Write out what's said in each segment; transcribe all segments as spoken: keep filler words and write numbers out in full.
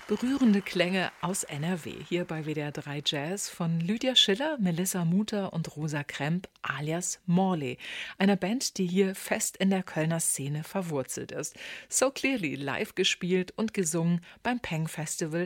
Berührende Klänge aus N R W, hier bei W D R drei Jazz von Lydia Schiller, Melissa Muter und Rosa Kremp alias Morley, einer Band, die hier fest in der Kölner Szene verwurzelt ist. So Clearly live gespielt und gesungen beim Peng Festival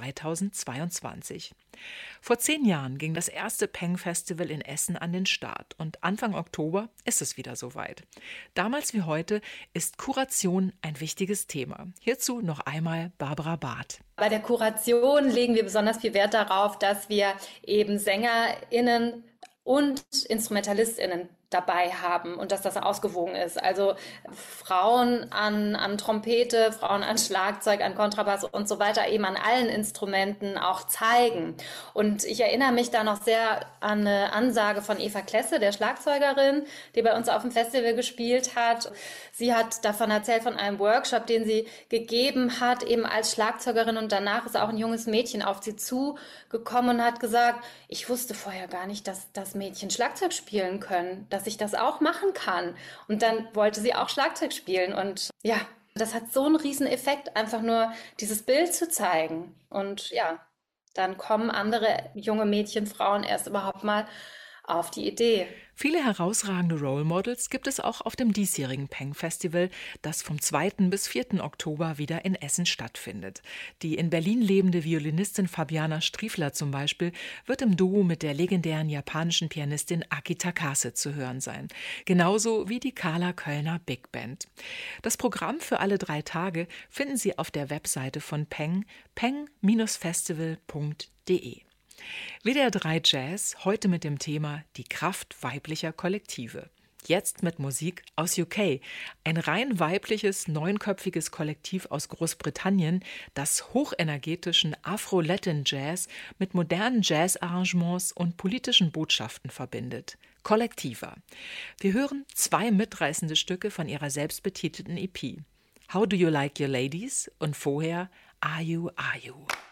zweitausendzweiundzwanzig. Vor zehn Jahren ging das erste Peng Festival in Essen an den Start und Anfang Oktober ist es wieder soweit. Damals wie heute ist Kuration ein wichtiges Thema. Hierzu noch einmal Barbara Barth. Bei der Kuration legen wir besonders viel Wert darauf, dass wir eben SängerInnen und InstrumentalistInnen dabei haben und dass das ausgewogen ist. Also Frauen an, an Trompete, Frauen an Schlagzeug, an Kontrabass und so weiter, eben an allen Instrumenten auch zeigen. Und ich erinnere mich da noch sehr an eine Ansage von Eva Klesse, der Schlagzeugerin, die bei uns auf dem Festival gespielt hat. Sie hat davon erzählt, von einem Workshop, den sie gegeben hat, eben als Schlagzeugerin. Und danach ist auch ein junges Mädchen auf sie zugekommen und hat gesagt, ich wusste vorher gar nicht, dass das Mädchen Schlagzeug spielen können, dass ich das auch machen kann. Und dann wollte sie auch Schlagzeug spielen. Und ja, das hat so einen riesen Effekt, einfach nur dieses Bild zu zeigen. Und ja, dann kommen andere junge Mädchen, Frauen erst überhaupt mal auf die Idee. Viele herausragende Role Models gibt es auch auf dem diesjährigen Peng Festival, das vom zweiten bis vierten Oktober wieder in Essen stattfindet. Die in Berlin lebende Violinistin Fabiana Striefler zum Beispiel wird im Duo mit der legendären japanischen Pianistin Aki Takase zu hören sein. Genauso wie die Carla Kölner Big Band. Das Programm für alle drei Tage finden Sie auf der Webseite von Peng, peng Festival punkt de. W D R drei Jazz, heute mit dem Thema Die Kraft weiblicher Kollektive. Jetzt mit Musik aus U K. Ein rein weibliches, neunköpfiges Kollektiv aus Großbritannien, das hochenergetischen Afro-Latin-Jazz mit modernen Jazz-Arrangements und politischen Botschaften verbindet. Kollektiva. Wir hören zwei mitreißende Stücke von ihrer selbstbetitelten E P. How Do You Like Your Ladies und vorher Are You, Are You?